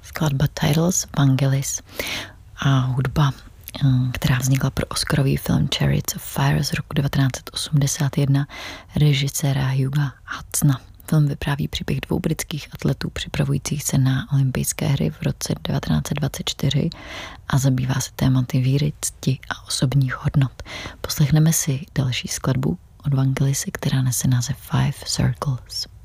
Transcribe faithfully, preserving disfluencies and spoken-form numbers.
skladba Titles Vangelis a hudba, která vznikla pro Oscarový film Chariots of Fire z roku devatenáct set osmdesát jedna režiséra Hugha Hudsona. Film vypráví příběh dvou britských atletů připravujících se na olympijské hry v roce devatenáct set dvacet čtyři a zabývá se tématy víry, cti a osobních hodnot. Poslechneme si další skladbu od Vangelisy, která nese název Five Circles.